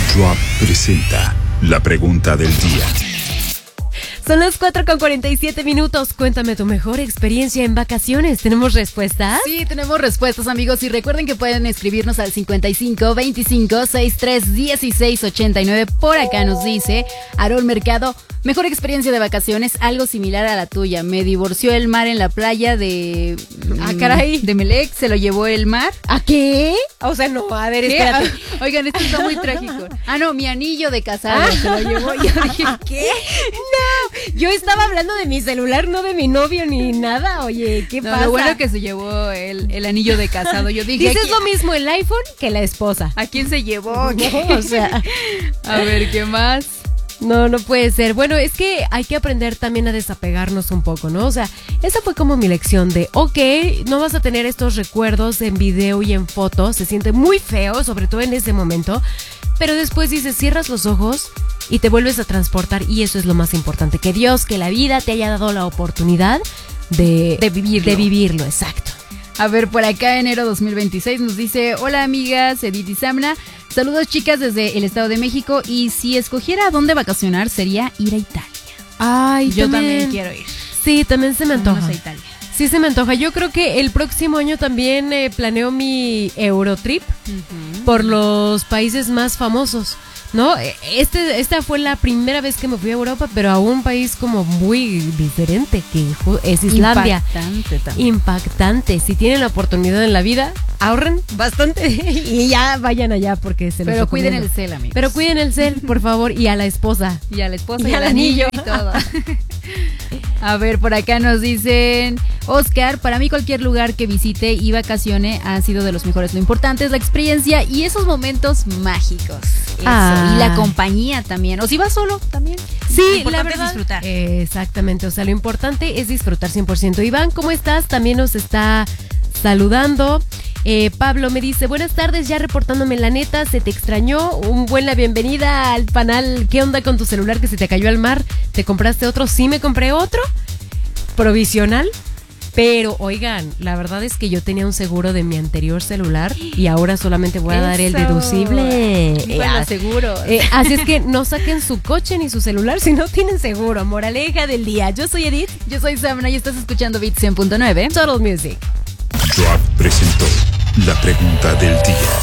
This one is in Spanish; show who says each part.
Speaker 1: Drop presenta la pregunta del día.
Speaker 2: Son las 4:47. Cuéntame tu mejor experiencia en vacaciones. ¿Tenemos respuestas?
Speaker 3: Sí, tenemos respuestas, amigos. Y recuerden que pueden escribirnos al 55 25 63 16 89. Por acá nos dice Aarón Mercado: mejor experiencia de vacaciones, algo similar a la tuya. Me divorció el mar en la playa de...
Speaker 2: caray.
Speaker 3: De Melec, se lo llevó el mar.
Speaker 2: ¿A qué? O sea, no, a ver, espérate.
Speaker 3: Oigan, esto está muy trágico. No, mi anillo de casado se lo llevó. Yo dije, ¿qué?
Speaker 2: No, yo estaba hablando de mi celular, no de mi novio ni nada. Oye, ¿qué pasa?
Speaker 3: Lo bueno que se llevó el anillo de casado. Yo dije,
Speaker 2: dices lo mismo el iPhone que la esposa.
Speaker 3: ¿A quién se llevó?
Speaker 2: No, o sea,
Speaker 3: a ver, ¿qué más?
Speaker 2: No puede ser. Bueno, es que hay que aprender también a desapegarnos un poco, ¿no? O sea, esa fue como mi lección de, no vas a tener estos recuerdos en video y en fotos, se siente muy feo, sobre todo en ese momento, pero después dices, cierras los ojos y te vuelves a transportar, y eso es lo más importante, que Dios, que la vida te haya dado la oportunidad de vivirlo, exacto.
Speaker 3: A ver, por acá enero 2026 nos dice: hola amigas, Edith y Samna, saludos chicas desde el Estado de México, y si escogiera a dónde vacacionar sería ir a Italia.
Speaker 2: Ay,
Speaker 3: yo también quiero ir.
Speaker 2: Sí, también se me antoja.
Speaker 3: Vamos a Italia.
Speaker 2: Sí, se me antoja. Yo creo que el próximo año también planeo mi Eurotrip por los países más famosos, ¿no? Esta fue la primera vez que me fui a Europa, pero a un país como muy diferente, que es Islandia.
Speaker 3: Impactante también.
Speaker 2: Impactante. Si tienen la oportunidad en la vida, ahorren bastante y ya vayan allá, porque se los
Speaker 3: Pero cuiden
Speaker 2: recomiendo.
Speaker 3: el cel, amigos.
Speaker 2: Pero cuiden el cel, por favor, y a la esposa.
Speaker 3: Y al anillo y todo. A ver, por acá nos dicen: Oscar, para mí cualquier lugar que visite y vacacione ha sido de los mejores. Lo importante es la experiencia y esos momentos mágicos. Eso. Y la compañía también. O si vas solo, también.
Speaker 2: Sí,
Speaker 3: lo importante
Speaker 2: la verdad,
Speaker 3: es disfrutar.
Speaker 2: Exactamente, o sea, lo importante es disfrutar 100%. Iván, ¿cómo estás? También nos está saludando. Pablo me dice: buenas tardes, ya reportándome, la neta, se te extrañó. La bienvenida al panel. ¿Qué onda con tu celular que se te cayó al mar? ¿Te compraste otro? Sí, me compré otro provisional. Pero, oigan, la verdad es que yo tenía un seguro de mi anterior celular y ahora solamente voy a dar el deducible.
Speaker 3: Bueno, seguro.
Speaker 2: Así es que no saquen su coche ni su celular si no tienen seguro. Moraleja del día. Yo soy Edith.
Speaker 3: Yo soy Samna y estás escuchando Beat 100.9
Speaker 2: Total Music.
Speaker 1: Drop presentó la pregunta del día.